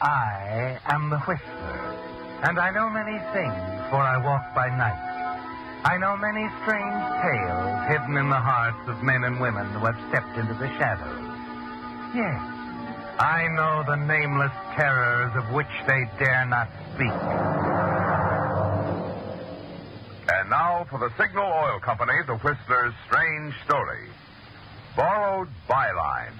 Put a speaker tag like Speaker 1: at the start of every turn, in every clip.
Speaker 1: I am the Whistler, and I know many things, for I walk by night. I know many strange tales hidden in the hearts of men and women who have stepped into the shadows. Yes, I know the nameless terrors of which they dare not speak.
Speaker 2: And now for the Signal Oil Company, the Whistler's strange story. Borrowed Byline.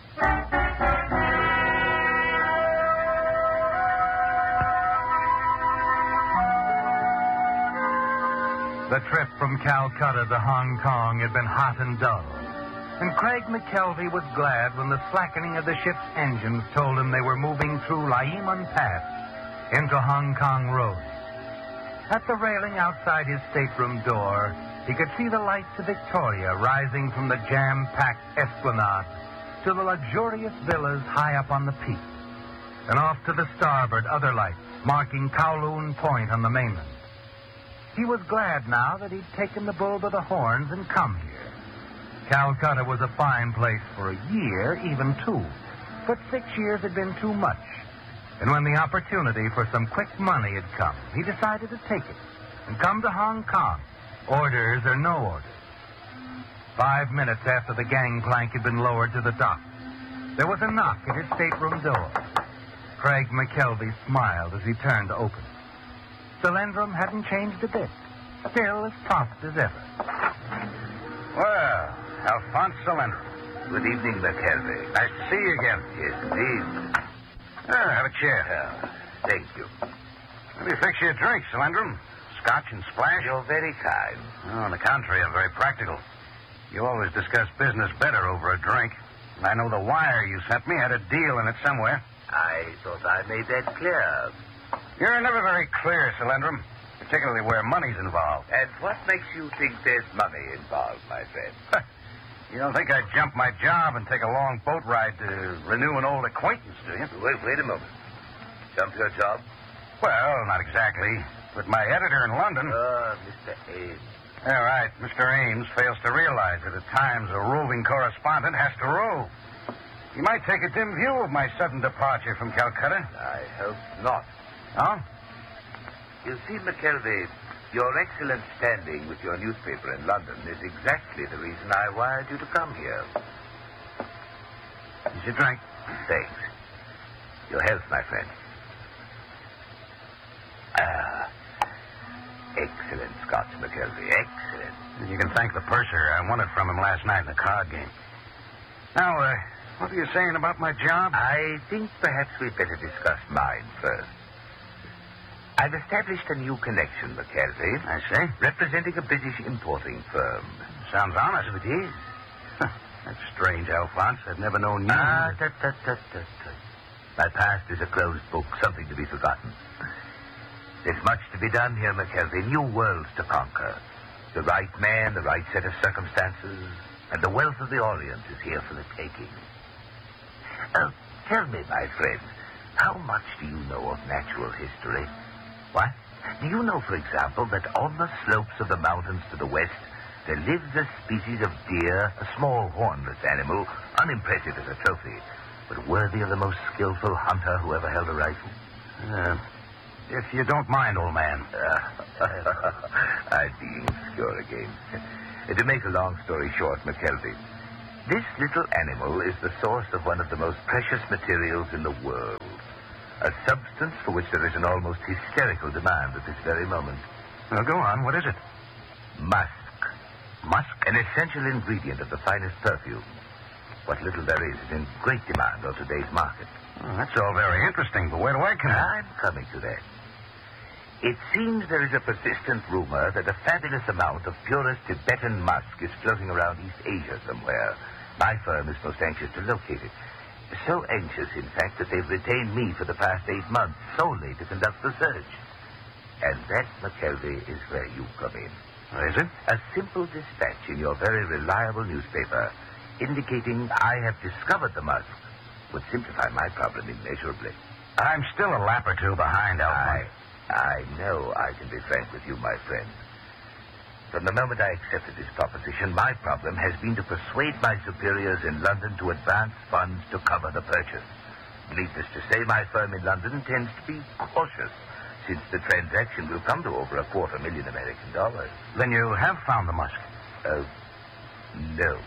Speaker 1: The trip from Calcutta to Hong Kong had been hot and dull, and Craig McKelvey was glad when the slackening of the ship's engines told him they were moving through Laiman Pass into Hong Kong Road. At the railing outside his stateroom door, he could see the lights of Victoria rising from the jam-packed esplanade to the luxurious villas high up on the peak, and off to the starboard other lights marking Kowloon Point on the mainland. He was glad now that he'd taken the bull by the horns and come here. Calcutta was a fine place for a year, even 2. But 6 years had been too much. And when the opportunity for some quick money had come, he decided to take it and come to Hong Kong, orders or no orders. 5 minutes after the gangplank had been lowered to the dock, there was a knock at his stateroom door. Craig McKelvey smiled as he turned to open it. Solandrum hadn't changed a bit. Still as prompt as ever.
Speaker 3: Well, Alphonse Solandrum.
Speaker 4: Good evening, McKelvey.
Speaker 3: Nice to see you again.
Speaker 4: Yes, indeed.
Speaker 3: Have a chair.
Speaker 4: Thank you.
Speaker 3: Let me fix you a drink, Solandrum. Scotch and splash.
Speaker 4: You're very kind.
Speaker 3: On the contrary, I'm very practical. You always discuss business better over a drink. And I know the wire you sent me had a deal in it somewhere.
Speaker 4: I thought I made that clear.
Speaker 3: You're never very clear, Solandrum, particularly where money's involved.
Speaker 4: And what makes you think there's money involved, my friend?
Speaker 3: You don't think I'd jump my job and take a long boat ride to renew an old acquaintance, do you?
Speaker 4: Wait a moment. Jump your job?
Speaker 3: Well, not exactly. But my editor in London...
Speaker 4: Mr. Ames.
Speaker 3: Yeah, right. Mr. Ames fails to realize that at times a roving correspondent has to rove. He might take a dim view of my sudden departure from Calcutta.
Speaker 4: I hope not.
Speaker 3: Oh?
Speaker 4: You see, McKelvey, your excellent standing with your newspaper in London is exactly the reason I wired you to come here.
Speaker 3: Is your drink?
Speaker 4: Thanks. Your health, my friend. Excellent Scotch, McKelvey. Excellent.
Speaker 3: You can thank the purser. I won it from him last night in the card game. Now, what are you saying about my job?
Speaker 4: I think perhaps we'd better discuss mine first. I've established a new connection, McKelvey.
Speaker 3: I see.
Speaker 4: Representing a British importing firm.
Speaker 3: Sounds honest.
Speaker 4: It is.
Speaker 3: That's strange, Alphonse. I've never known you.
Speaker 4: My past is a closed book, something to be forgotten. There's much to be done here, McKelvey. New worlds to conquer. The right man, the right set of circumstances, and the wealth of the Orient is here for the taking. Tell me, my friend, how much do you know of natural history? What? Do you know, for example, that on the slopes of the mountains to the west, there lives a species of deer, a small hornless animal, unimpressive as a trophy, but worthy of the most skillful hunter who ever held a rifle?
Speaker 3: If you don't mind, old man.
Speaker 4: I'm being obscure again. To make a long story short, McKelvey, this little animal is the source of one of the most precious materials in the world. A substance for which there is an almost hysterical demand at this very moment.
Speaker 3: Well, go on. What is it?
Speaker 4: Musk.
Speaker 3: Musk?
Speaker 4: An essential ingredient of the finest perfume. What little there is in great demand on today's market.
Speaker 3: Oh, that's all very interesting, but where do I come in?
Speaker 4: I'm coming to that. It seems there is a persistent rumor that a fabulous amount of purest Tibetan musk is floating around East Asia somewhere. My firm is most anxious to locate it. So anxious, in fact, that they've retained me for the past 8 months solely to conduct the search. And that, McKelvey, is where you come in.
Speaker 3: Is it?
Speaker 4: A simple dispatch in your very reliable newspaper indicating I have discovered the musk would simplify my problem immeasurably.
Speaker 3: I'm still a lap or two behind, Alphonse.
Speaker 4: I know I can be frank with you, my friend. From the moment I accepted this proposition, my problem has been to persuade my superiors in London to advance funds to cover the purchase. Needless to say, my firm in London tends to be cautious, since the transaction will come to over $250,000 American.
Speaker 3: Then you have found the musk.
Speaker 4: No.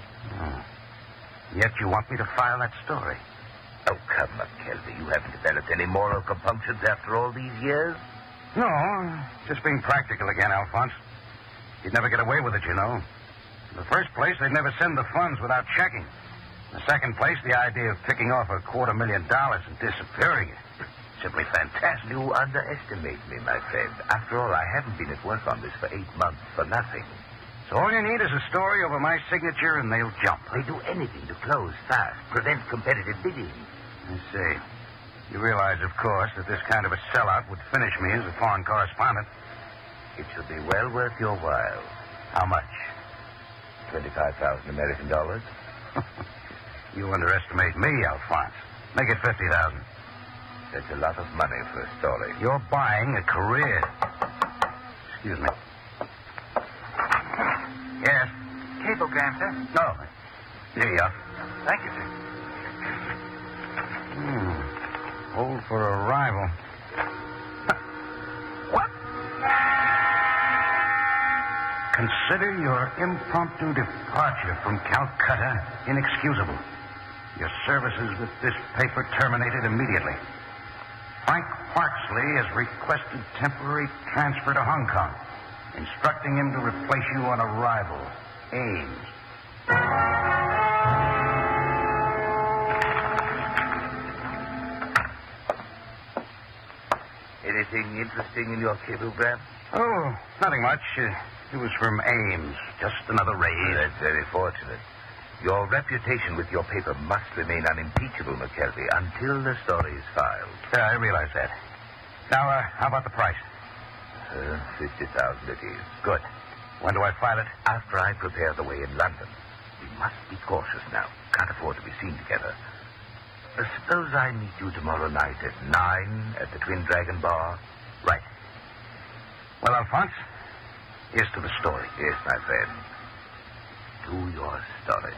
Speaker 3: Yet you want me to file that story.
Speaker 4: Oh, come, McKelvey. You haven't developed any moral compunctions after all these years?
Speaker 3: No, just being practical again, Alphonse. You'd never get away with it, you know. In the first place, they'd never send the funds without checking. In the second place, the idea of picking off $250,000 and disappearing it. Simply fantastic.
Speaker 4: You underestimate me, my friend. After all, I haven't been at work on this for 8 months for nothing.
Speaker 3: So all you need is a story over my signature, and they'll jump.
Speaker 4: They do anything to close fast, prevent competitive bidding.
Speaker 3: I see. You realize, of course, that this kind of a sellout would finish me as a foreign correspondent.
Speaker 4: It should be well worth your while.
Speaker 3: How much?
Speaker 4: $25,000 American.
Speaker 3: You underestimate me, Alphonse. Make it $50,000.
Speaker 4: That's a lot of money for a story.
Speaker 3: You're buying a career. Excuse me. Yes?
Speaker 5: Cablegram, sir.
Speaker 3: No. Here you are.
Speaker 5: Thank you, sir.
Speaker 3: Hold for arrival.
Speaker 5: What?
Speaker 3: Consider your impromptu departure from Calcutta inexcusable. Your services with this paper terminated immediately. Frank Parksley has requested temporary transfer to Hong Kong, instructing him to replace you on arrival. Ames.
Speaker 4: Anything interesting in your cablegram?
Speaker 3: Oh, nothing much. It was from Ames. Just another raid.
Speaker 4: That's very fortunate. Your reputation with your paper must remain unimpeachable, McKelvey, until the story is filed.
Speaker 3: I realize that. Now, how about the price?
Speaker 4: $50,000 it is.
Speaker 3: Good. When do I file it?
Speaker 4: After I prepare the way in London. We must be cautious now. Can't afford to be seen together. Suppose I meet you tomorrow night at 9 at the Twin Dragon Bar?
Speaker 3: Right. Well, Alphonse, here's to the story.
Speaker 4: Yes, my friend. To your story.